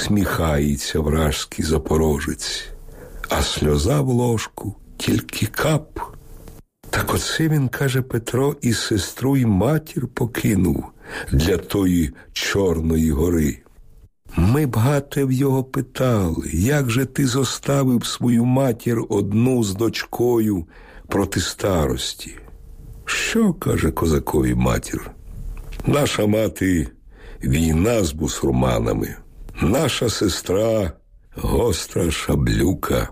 усміхається вражський запорожець, а сльоза в ложку тільки кап. Так оце він, каже Петро, і сестру, і матір покинув для тої Чорної гори. Ми б, гате, в його питали, як же ти зоставив свою матір одну з дочкою проти старості? Що, каже козакові матір? Наша мати – війна з бусурманами, наша сестра – гостра шаблюка.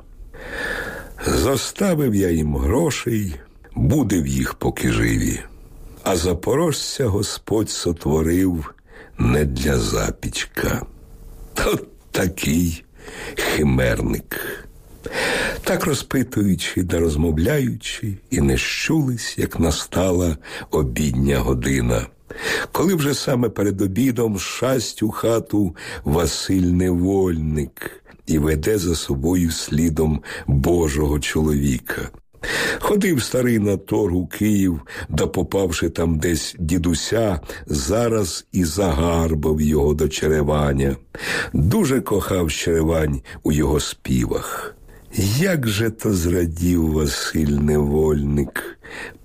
Зоставив я їм грошей, буде в їх поки живі. А запорожця Господь сотворив не для запічка. От такий химерник. Так розпитуючи да розмовляючи, і не щулись, як настала обідня година. Коли вже саме перед обідом шасть у хату Василь Невольник і веде за собою слідом Божого чоловіка. Ходив старий на торг у Київ, да попавши там десь дідуся, зараз і загарбав його до Череваня. Дуже кохав Черевань у його співах. Як же то зрадів Василь Невольник,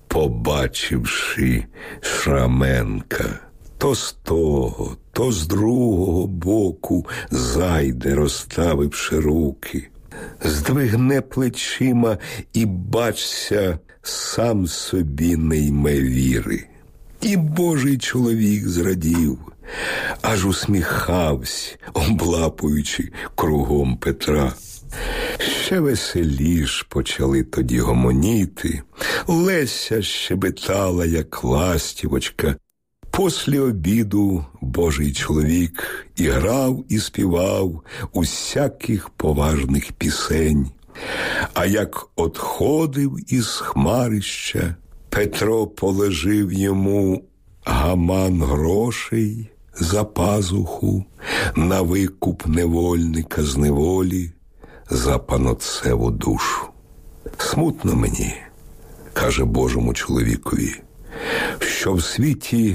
побачивши Шраменка. То з того, то з другого боку зайде, розставивши руки. Здвигне плечима і, бачся, сам собі не йме віри. І Божий чоловік зрадів, аж усміхавсь, облапуючи кругом Петра. Ще веселіш почали тоді гомоніти. Леся щебетала, як ластівочка. Послі обіду Божий чоловік і грав, і співав усяких поважних пісень. А як одходив із хмарища, Петро положив йому гаман грошей за пазуху на викуп невольника з неволі за панотцеву душу. Смутно мені, каже Божому чоловікові, що в світі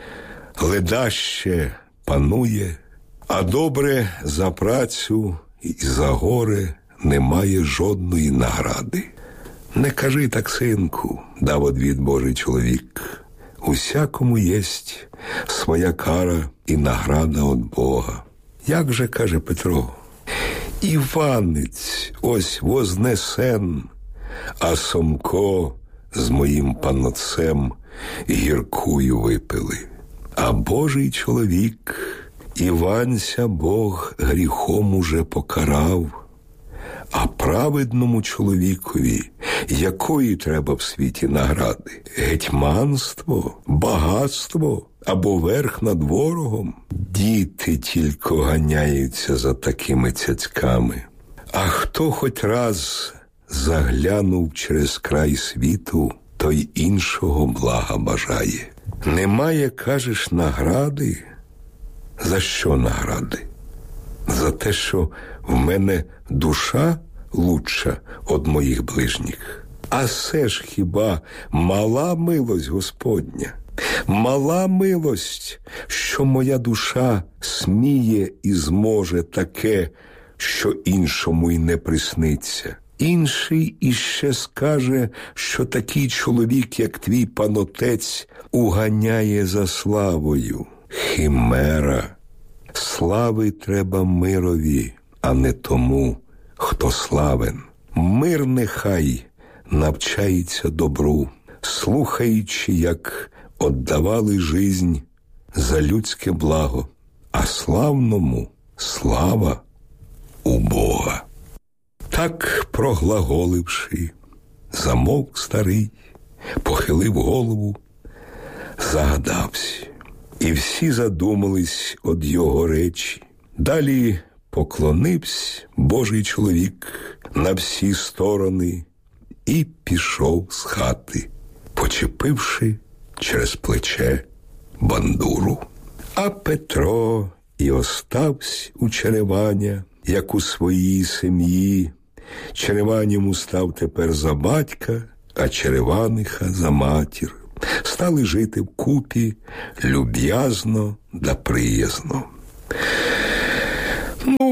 ледаще панує, а добре за працю і за горе немає жодної награди. Не кажи так, синку, дав одвід Божий чоловік. Усякому єсть своя кара і награда від Бога. Як же, каже Петро, Іванець ось вознесен, а Сомко з моїм панотцем гіркую випили. А Божий чоловік Іванця Бог гріхом уже покарав, а праведному чоловікові якої треба в світі награди? Гетьманство, багатство або верх над ворогом? Діти тільки ганяються за такими цяцьками. А хто хоч раз заглянув через край світу, той іншого блага бажає. Немає, кажеш, награди? За що награди? За те, що в мене душа лучша од моїх ближніх. А це ж хіба мала милость Господня? Мала милость, що моя душа сміє і зможе таке, що іншому й не присниться. Інший іще скаже, що такий чоловік, як твій панотець, уганяє за славою. Химера. Слави треба мирові, а не тому, хто славен. Мир нехай навчається добру, слухаючи, як отдавали жизнь за людське благо, а славному слава у Бога. Так, проглаголивши, замовк старий, похилив голову, загадався. І всі задумались од його речі. Далі поклонився Божий чоловік на всі сторони і пішов з хати, почепивши через плече бандуру. А Петро і остався у Череваня, як у своїй сім'ї. Черевань йому став тепер за батька, а Череваниха за матір. Стали жити вкупі, люб'язно да приязно.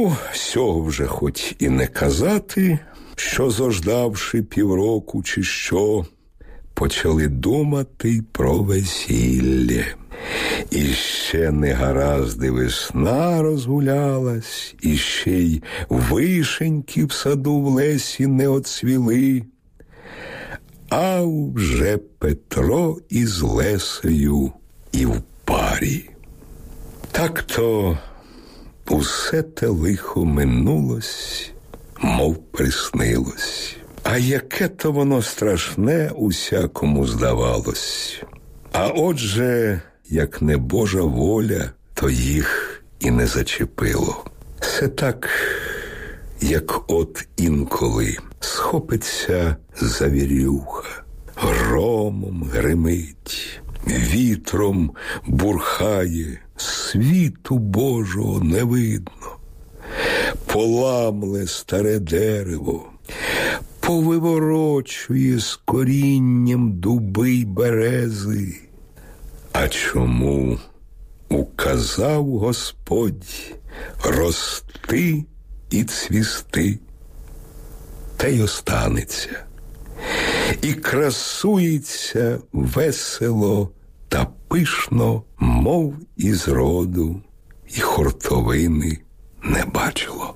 Сього вже хоч і не казати, що зождавши півроку чи що, почали думати й про весілля. І ще негаразди весна розгулялась, і ще й вишеньки в саду в лесі не оцвіли. А вже Петро із Лесею і в парі. Так-то усе те лихо минулось, мов приснилось. А яке то воно страшне усякому здавалось. А отже, як не Божа воля, то їх і не зачепило. Це так, як от інколи схопиться завірюха, громом гримить, вітром бурхає, світу Божого не видно. Поламле старе дерево, повиворочує з корінням дуби й берези. А чому указав Господь рости і цвісти, те й останеться. І красується весело та пишно, мов із роду, і хуртовини не бачило.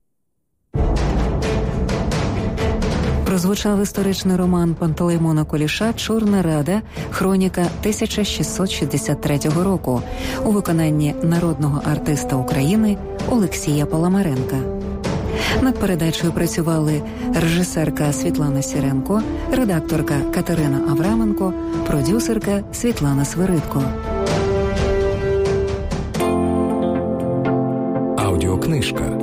Прозвучав історичний роман Пантелеймона Куліша «Чорна Рада. Хроніка 1663 року» у виконанні народного артиста України Олексія Паламаренка. Над передачею працювали режисерка Світлана Сіренко, редакторка Катерина Авраменко, продюсерка Світлана Свиридко. Аудіокнижка.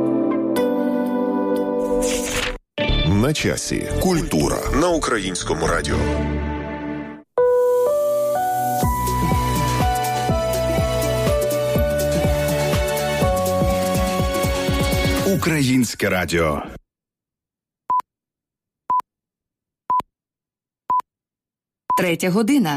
На часі. Культура на Українському радіо. Українське радіо. Третя година.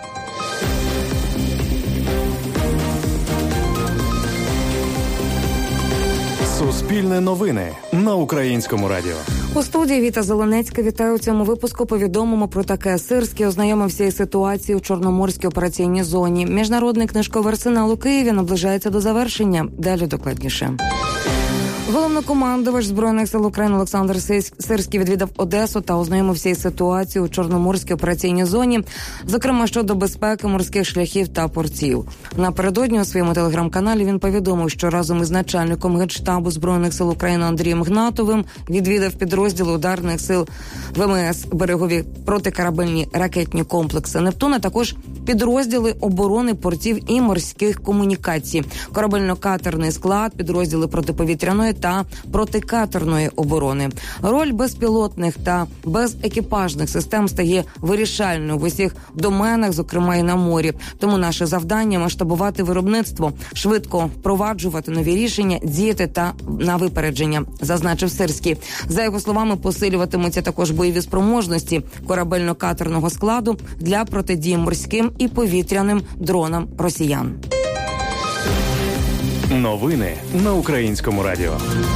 Суспільне новини на Українському радіо. У студії Віта Зеленецька. Вітаю у цьому випуску. Повідомимо про таке. Сирський ознайомився із ситуацією у Чорноморській операційній зоні. Міжнародний книжковий арсенал у Києві наближається до завершення. Далі докладніше. Головнокомандувач Збройних сил України Олександр Сирський відвідав Одесу та ознайомився із ситуацією у Чорноморській операційній зоні, зокрема щодо безпеки морських шляхів та портів. Напередодні у своєму телеграм-каналі він повідомив, що разом із начальником Генштабу Збройних сил України Андрієм Гнатовим відвідав підрозділи ударних сил ВМС берегові протикорабельні ракетні комплекси «Нептун», а також підрозділи оборони портів і морських комунікацій, корабельно-катерний склад, підрозділи протиповітряної та протикатерної оборони. Роль безпілотних та безекіпажних систем стає вирішальною в усіх доменах, зокрема і на морі. Тому наше завдання – масштабувати виробництво, швидко впроваджувати нові рішення, діяти та на випередження, зазначив Сирський. За його словами, посилюватимуться також бойові спроможності корабельно-катерного складу для протидії морським і повітряним дронам росіян. Новини на Українському радіо.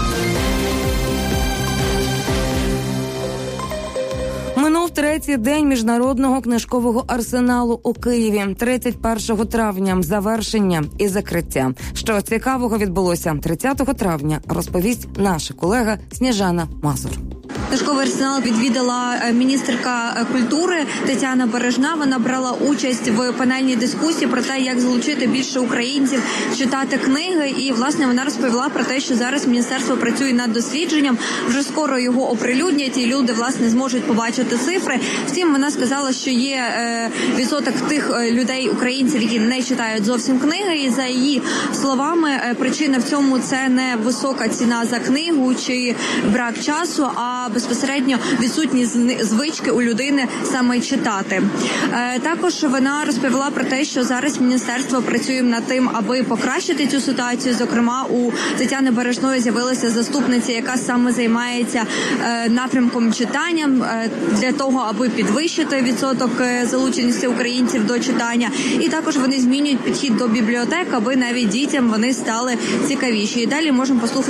Минув третій день міжнародного книжкового арсеналу у Києві. 31 травня завершення і закриття. Що цікавого відбулося 30 травня, розповість наша колега Сніжана Мазур. Книжковий арсенал відвідала міністерка культури Тетяна Бережна. Вона брала участь в панельній дискусії про те, як залучити більше українців читати книги. І, власне, вона розповіла про те, що зараз міністерство працює над дослідженням. Вже скоро його оприлюднять, і люди, власне, зможуть побачити цифри. Втім, вона сказала, що є відсоток тих людей, українців, які не читають зовсім книги. І за її словами, причина в цьому – це не висока ціна за книгу чи брак часу, а безпосередньо відсутність звички у людини саме читати. Також вона розповіла про те, що зараз міністерство працює над тим, аби покращити цю ситуацію. Зокрема, у Тетяни Бережної з'явилася заступниця, яка саме займається напрямком читання для того, аби підвищити відсоток залученості українців до читання. І також вони змінюють підхід до бібліотек, аби навіть дітям вони стали цікавіші. І далі можемо послухати